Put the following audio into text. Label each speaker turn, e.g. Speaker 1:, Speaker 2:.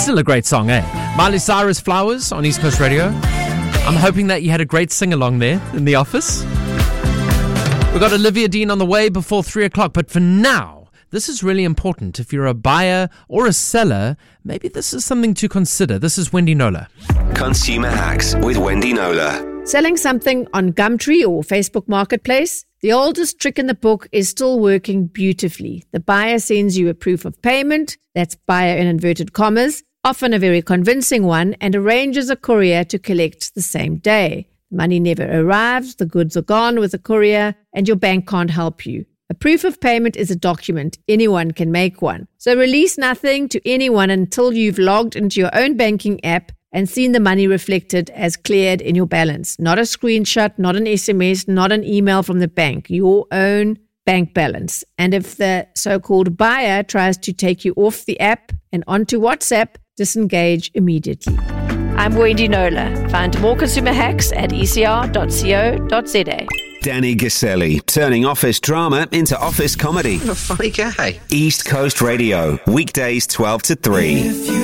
Speaker 1: Still a great song, eh? Miley Cyrus, Flowers on East Coast Radio. I'm hoping that you had a great sing-along there in the office. We've got Olivia Dean on the way before 3 o'clock, but for now, this is really important. If you're a buyer or a seller, maybe this is something to consider. This is Wendy Nola.
Speaker 2: Consumer Hacks with Wendy Nola.
Speaker 3: Selling something on Gumtree or Facebook Marketplace? The oldest trick in the book is still working beautifully. The buyer sends you a proof of payment, that's buyer in inverted commas, often a very convincing one, and arranges a courier to collect the same day. Money never arrives, the goods are gone with the courier, and your bank can't help you. A proof of payment is a document. Anyone can make one. So release nothing to anyone until you've logged into your own banking app and seen the money reflected as cleared in your balance. Not a screenshot, not an SMS, not an email from the bank. Your own bank balance. And if the so-called buyer tries to take you off the app and onto WhatsApp, disengage immediately. I'm Wendy Nola. Find more consumer hacks at ecr.co.za.
Speaker 2: Danny Gaselli, turning office drama into office comedy.
Speaker 4: You're a funny guy.
Speaker 2: East Coast Radio, weekdays 12 to 3.